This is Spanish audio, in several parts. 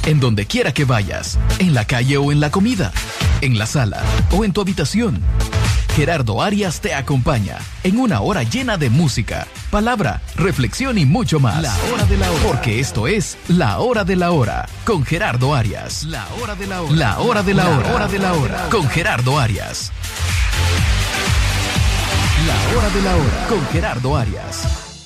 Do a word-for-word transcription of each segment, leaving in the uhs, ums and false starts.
en donde quiera que vayas, en la calle o en la comida, en la sala o en tu habitación. Gerardo Arias te acompaña en una hora llena de música, palabra, reflexión y mucho más. La hora de la hora. Porque esto es La Hora de la Hora con Gerardo Arias. La hora de la hora. La hora de la hora. La hora de la hora con Gerardo Arias. La Hora de la Hora con Gerardo Arias.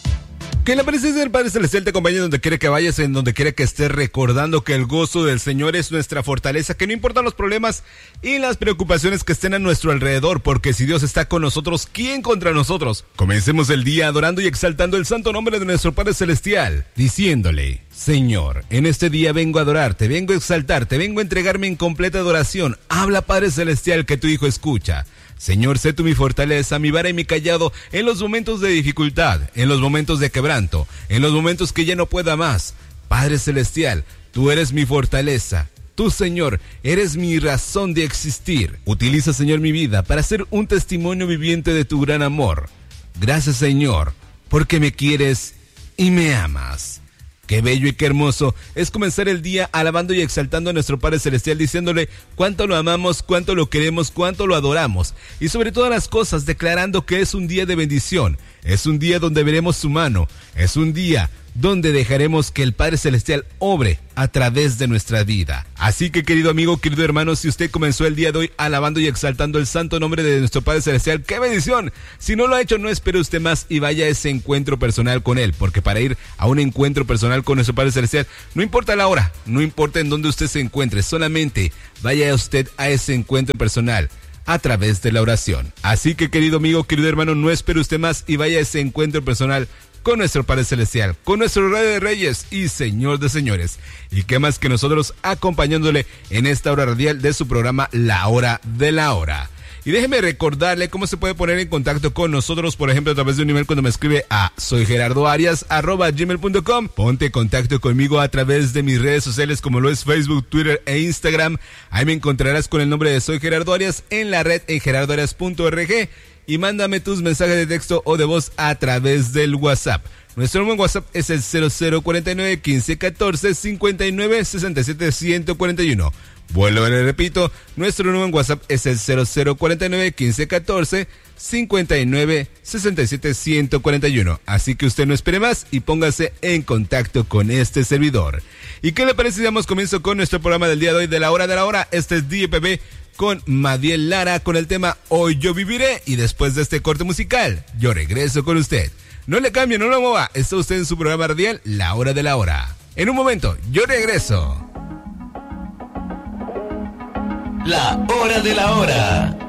Que la presencia del Padre Celestial te acompañe donde quiera que vayas, en donde quiera que estés, recordando que el gozo del Señor es nuestra fortaleza, que no importan los problemas y las preocupaciones que estén a nuestro alrededor, porque si Dios está con nosotros, ¿quién contra nosotros? Comencemos el día adorando y exaltando el santo nombre de nuestro Padre Celestial, diciéndole: Señor, en este día vengo a adorarte, vengo a exaltarte, vengo a entregarme en completa adoración. Habla, Padre Celestial, que tu Hijo escucha. Señor, sé tú mi fortaleza, mi vara y mi callado en los momentos de dificultad, en los momentos de quebranto, en los momentos que ya no pueda más. Padre Celestial, tú eres mi fortaleza. Tú, Señor, eres mi razón de existir. Utiliza, Señor, mi vida para ser un testimonio viviente de tu gran amor. Gracias, Señor, porque me quieres y me amas. Qué bello y qué hermoso es comenzar el día alabando y exaltando a nuestro Padre Celestial, diciéndole cuánto lo amamos, cuánto lo queremos, cuánto lo adoramos, y sobre todas las cosas declarando que es un día de bendición, es un día donde veremos su mano, es un día donde dejaremos que el Padre Celestial obre a través de nuestra vida. Así que, querido amigo, querido hermano, si usted comenzó el día de hoy alabando y exaltando el santo nombre de nuestro Padre Celestial, ¡qué bendición! Si no lo ha hecho, no espere usted más y vaya a ese encuentro personal con Él, porque para ir a un encuentro personal con nuestro Padre Celestial, no importa la hora, no importa en dónde usted se encuentre, solamente vaya usted a ese encuentro personal a través de la oración. Así que, querido amigo, querido hermano, no espere usted más y vaya a ese encuentro personal con nuestro Padre Celestial, con nuestro Rey de Reyes y Señor de Señores. Y qué más que nosotros acompañándole en esta hora radial de su programa La Hora de la Hora. Y déjeme recordarle cómo se puede poner en contacto con nosotros, por ejemplo, a través de un email cuando me escribe a soy gerardo arias arroba gmail punto com. Ponte en contacto conmigo a través de mis redes sociales como lo es Facebook, Twitter e Instagram. Ahí me encontrarás con el nombre de Soy Gerardo Arias en la red en gerardo arias punto org. Y mándame tus mensajes de texto o de voz a través del WhatsApp. Nuestro número en WhatsApp es el cero cero cuarenta y nueve, quince, catorce, cincuenta y nueve, sesenta y siete, ciento cuarenta y uno. Vuelvo y le repito, nuestro número en WhatsApp es el cero cero cuarenta y nueve, quince, catorce, cincuenta y nueve, sesenta y siete, ciento cuarenta y uno. Así que usted no espere más y póngase en contacto con este servidor. ¿Y qué le parece si damos comienzo con nuestro programa del día de hoy de La Hora de la Hora? Este es D J P B con Madiel Lara con el tema Hoy Yo Viviré, y después de este corte musical yo regreso con usted. No le cambie, no lo mueva, está usted en su programa radial La Hora de la Hora. En un momento yo regreso. La Hora de la Hora.